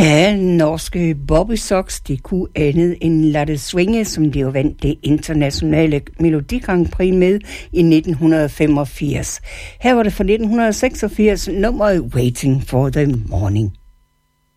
Ja, norske Bobby Sox, de kunne andet end lade det svinge, som de jo vandt det internationale Melodi Grand Prix med i 1985. Her var det fra 1986 nummeret Waiting for the Morning.